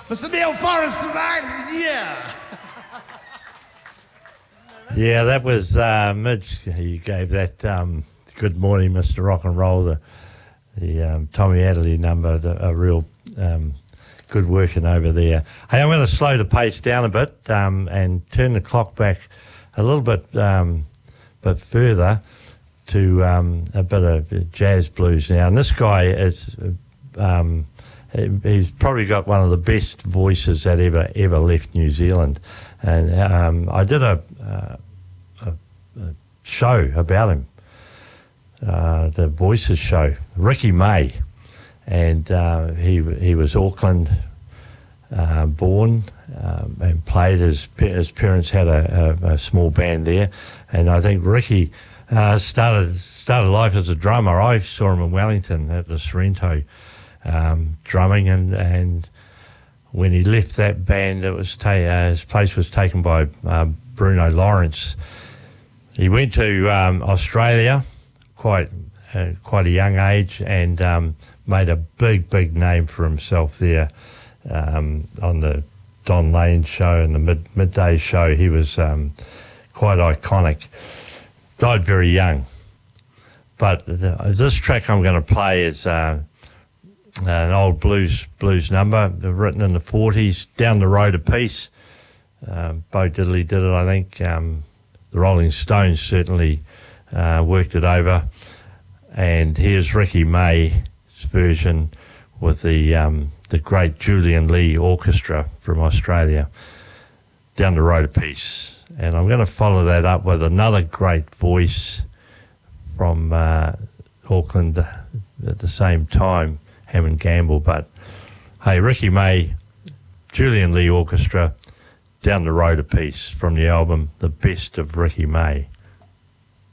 Mr. Neil Forrest tonight, yeah. Yeah, that was Midge. He gave that Good Morning, Mr. Rock and Roll, the Tommy Adderley number, a real good working over there. Hey, I'm going to slow the pace down a bit and turn the clock back a little bit further to a bit of jazz blues now. And this guy is... he's probably got one of the best voices that ever left New Zealand, and I did a show about him, the Voices show. Ricky May, and he was Auckland born and played. His parents had a small band there, and I think Ricky started life as a drummer. I saw him in Wellington at the Sorrento. Drumming, and when he left that band, it was his place was taken by Bruno Lawrence. He went to Australia quite a young age and made a big name for himself there on the Don Lane show and the midday show. He was quite iconic. Died very young, but this track I'm going to play is an old blues number written in the 40s, Down the Road a Piece. Bo Diddley did it, I think. The Rolling Stones certainly worked it over. And here's Ricky May's version with the great Julian Lee Orchestra from Australia, Down the Road a Piece. And I'm going to follow that up with another great voice from Auckland at the same time, Hammond Gamble. But hey, Ricky May, Julian Lee Orchestra, Down the Road a Piece from the album The Best of Ricky May.